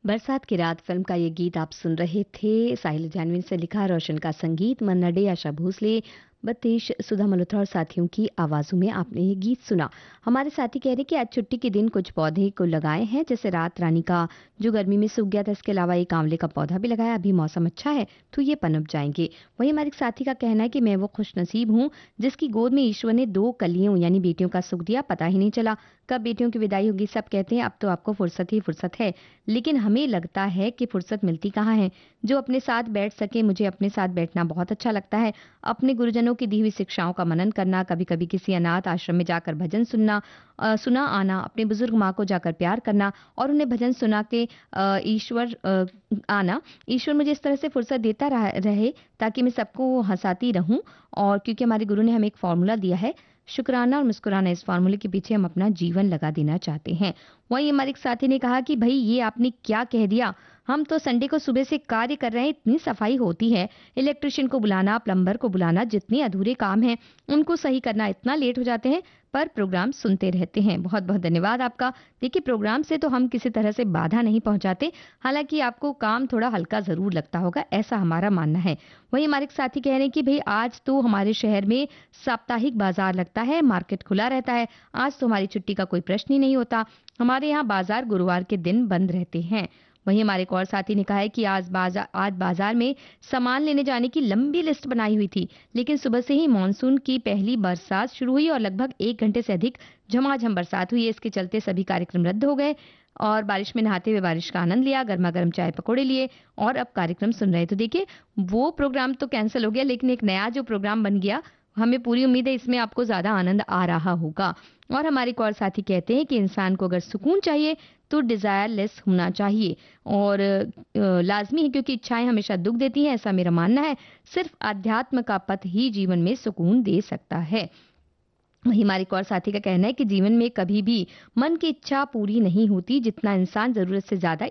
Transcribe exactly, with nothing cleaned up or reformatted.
बरसात की रात फिल्म का ये गीत आप सुन रहे थे। साहिल जानवी से लिखा, रोशन का संगीत, मन्ना डे, आशा भोसले, बतीश, सुधा मल्होत्रा और साथियों की आवाज़ों में आपने ये गीत सुना। हमारे साथी कह रहे कि आज छुट्टी के दिन कुछ पौधे को लगाए हैं, जैसे रात रानी का जो गर्मी में सूख गया था। इसके अलावा एक आंवले का पौधा भी लगाया। अभी मौसम अच्छा है तो ये पनप जाएंगे। वहीं हमारे एक साथी का कहना है कि मैं वो खुशनसीब हूँ जिसकी गोद में ईश्वर ने दो कलियों यानी बेटियों का सुख दिया, पता ही नहीं चला कब बेटियों की विदाई होगी। सब कहते हैं अब तो आपको फुर्सत ही फुर्सत है, लेकिन हमें लगता है कि फुर्सत मिलती कहाँ है। जो अपने साथ बैठ सके, मुझे अपने साथ बैठना बहुत अच्छा लगता है। अपने गुरुजनों की दी हुई शिक्षाओं का मनन करना, कभी कभी किसी अनाथ आश्रम में जाकर भजन सुनना, अ, सुना आना, अपनी बुजुर्ग माँ को जाकर प्यार करना और उन्हें भजन सुना के अ, ईश्वर अ, आना। ईश्वर मुझे इस तरह से फुर्सत देता रहा, रहे ताकि मैं सबको हंसाती रहूं। और क्योंकि हमारे गुरु ने हमें एक फॉर्मूला दिया है, शुक्राना और मुस्कुराना, इस फार्मूले के पीछे हम अपना जीवन लगा देना चाहते हैं। वहीं हमारे एक साथी ने कहा कि भाई ये आपने क्या कह दिया, हम तो संडे को सुबह से कार्य कर रहे हैं, इतनी सफाई होती है, इलेक्ट्रिशियन को बुलाना, प्लम्बर को बुलाना, जितने अधूरे काम हैं उनको सही करना, इतना लेट हो जाते हैं पर प्रोग्राम सुनते रहते हैं। बहुत बहुत धन्यवाद आपका। देखिए, प्रोग्राम से तो हम किसी तरह से बाधा नहीं पहुंचाते, हालांकि आपको काम थोड़ा हल्का जरूर लगता होगा, ऐसा हमारा मानना है। वहीं हमारे एक साथी कह रहे हैं कि भाई आज तो हमारे शहर में साप्ताहिक बाजार लगता है, मार्केट खुला रहता है, आज तो हमारी छुट्टी का कोई प्रश्न ही नहीं होता। हमारे यहाँ बाजार गुरुवार के दिन बंद रहते हैं। वहीं हमारे एक और साथी ने कहा है कि आज बाजार आज बाजार में सामान लेने जाने की लंबी लिस्ट बनाई हुई थी, लेकिन सुबह से ही मानसून की पहली बरसात शुरू हुई और लगभग एक घंटे से अधिक झमाझम बरसात हुई है। इसके चलते सभी कार्यक्रम रद्द हो गए और बारिश में नहाते हुए बारिश का आनंद लिया, गर्मा गर्म चाय पकौड़े लिए और अब कार्यक्रम सुन रहे। तो देखिए, वो प्रोग्राम तो कैंसिल हो गया, लेकिन एक नया जो प्रोग्राम बन गया, हमें पूरी उम्मीद है इसमें आपको ज्यादा आनंद आ रहा होगा। और हमारे एक और साथी कहते हैं कि इंसान को अगर सुकून चाहिए तो डिजायर लेस होना चाहिए और अ, लाजमी है, क्योंकि इच्छाएं हमेशा दुख देती हैं, ऐसा मेरा मानना है। सिर्फ अध्यात्म का पथ ही जीवन में सुकून दे सकता है। वहीं हमारे एक और साथी का कहना है कि जीवन में कभी भी मन की इच्छा पूरी नहीं होती, जितना इंसान जरूरत से ज्यादा